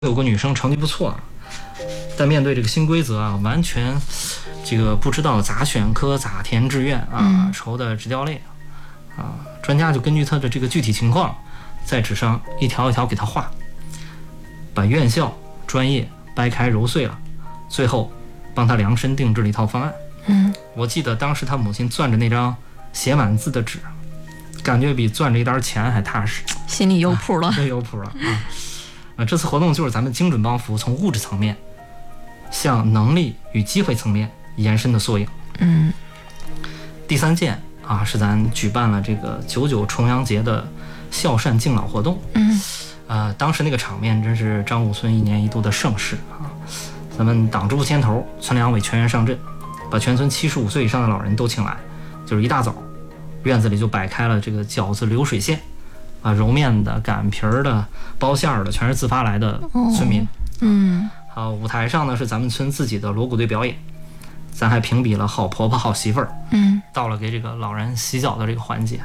有个女生成绩不错，但面对这个新规则啊，完全这个不知道咋选科、咋填志愿啊，愁得直掉泪啊。专家就根据她的这个具体情况，在纸上一条一条给她画，把院校、专业掰开揉碎了，最后帮她量身定制了一套方案。我记得当时她母亲攥着那张写满字的纸，感觉比攥着一沓钱还踏实， 心里有谱了， 有谱了啊。这次活动就是咱们精准帮扶从物质层面向能力与机会层面延伸的缩影。第三件啊，是咱举办了这个99重阳节的孝善敬老活动。当时那个场面真是张古村一年一度的盛事啊。咱们党支部牵头，村两委全员上阵，把全村75岁以上的老人都请来，就是一大早院子里就摆开了这个饺子流水线啊，揉面的、擀皮儿的、包馅儿的，全是自发来的村民。好，舞台上呢是咱们村自己的锣鼓队表演，咱还评比了好婆婆、好媳妇儿。到了给这个老人洗脚的这个环节。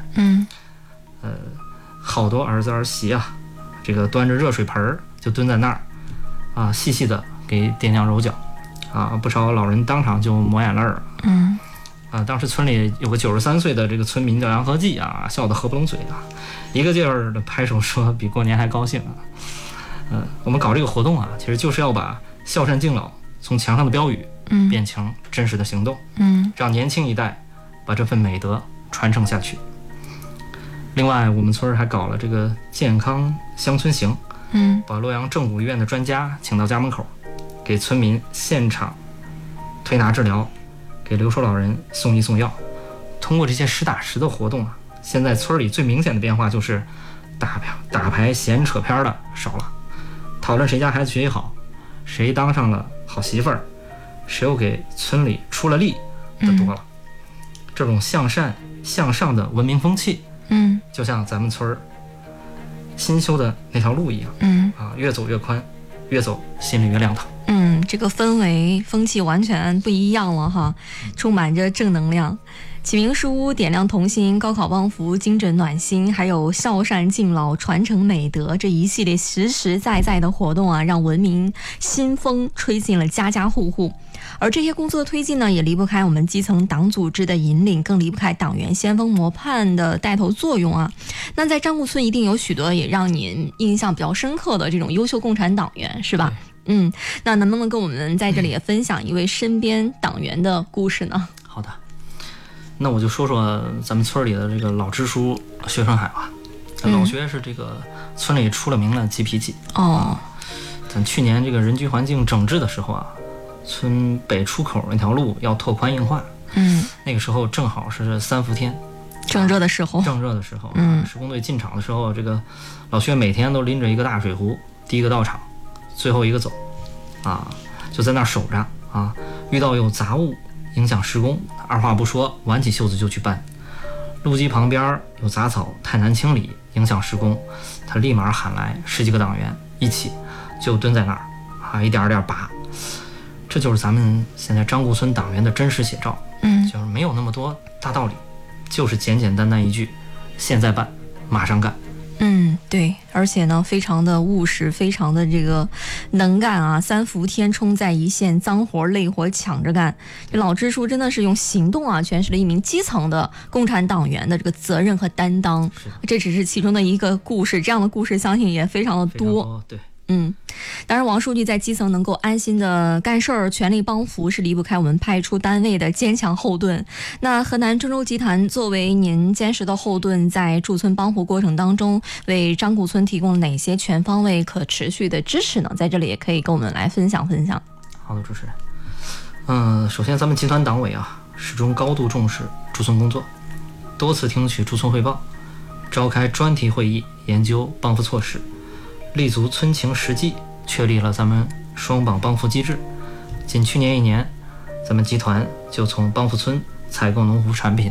好多儿子儿媳啊，这个端着热水盆就蹲在那儿啊，细细的给爹娘揉脚啊，不少老人当场就抹眼泪儿。当时村里有个93岁的这个村民叫杨和记啊，笑得合不拢嘴啊，一个劲儿的拍手说比过年还高兴啊。我们搞这个活动啊，其实就是要把孝善敬老从墙上的标语变成真实的行动，让年轻一代把这份美德传承下去。另外，我们村还搞了这个健康乡村行，把洛阳正骨医院的专家请到家门口，给村民现场推拿治疗，给留守老人送医送药。通过这些实打实的活动啊，现在村里最明显的变化就是打牌闲扯片的少了，讨论谁家孩子学习好，谁当上了好媳妇儿，谁又给村里出了力的多了。这种向善向上的文明风气，就像咱们村新修的那条路一样，越走越宽，越走心里越亮堂。 这个氛围风气完全不一样了哈，充满着正能量。启明书、点亮童心、高考帮扶、精准暖心，还有孝善敬老、传承美德，这一系列实实在在的活动啊，让文明新风吹进了家家户户。而这些工作的推进呢，也离不开我们基层党组织的引领，更离不开党员先锋模范的带头作用啊。那在张固村一定有许多也让您印象比较深刻的这种优秀共产党员，是吧？那能不能跟我们在这里也分享一位身边党员的故事呢？ 好的，那我就说说咱们村里的这个老支书薛春海吧。老薛是这个村里出了名的急脾气。咱去年这个人居环境整治的时候啊，村北出口那条路要拓宽硬化。那个时候正好是3伏天， 正热的时候。 施工队进场的时候，这个老薛每天都拎着一个大水壶，第一个到场，最后一个走啊，就在那儿守着啊。遇到有杂物影响施工，二话不说，挽起袖子就去搬。路基旁边有杂草太难清理，影响施工，他立马喊来10几个党员，一起就蹲在那儿啊，一点点拔。这就是咱们现在张固村党员的真实写照。就是没有那么多大道理，就是简简单单一句现在办，马上干。 对，而且呢，非常的务实，非常的这个能干啊！3伏天冲在一线，脏活累活抢着干。这老支书真的是用行动啊，诠释了一名基层的共产党员的这个责任和担当。这只是其中的一个故事，这样的故事相信也非常的多。 对。 当然王书记在基层能够安心的干事儿，全力帮扶，是离不开我们派出单位的坚强后盾。那河南郑州集团作为您坚实的后盾，在驻村帮扶过程当中，为张固村提供了哪些全方位可持续的支持呢？在这里也可以跟我们来分享分享。 好的，主持人。首先咱们集团党委啊，始终高度重视驻村工作，多次听取驻村汇报，召开专题会议，研究帮扶措施，立足村情实际，确立了咱们双帮帮扶机制。仅去年1年，咱们集团就从帮扶村采购农副产品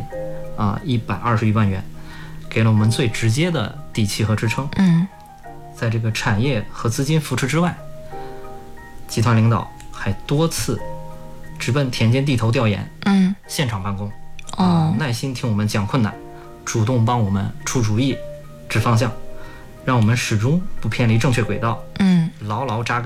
121万元，给了我们最直接的底气和支撑。在这个产业和资金扶持之外，集团领导还多次直奔田间地头调研，现场办公，耐心听我们讲困难，主动帮我们出主意、指方向， 让我们始终不偏离正确轨道，牢牢扎根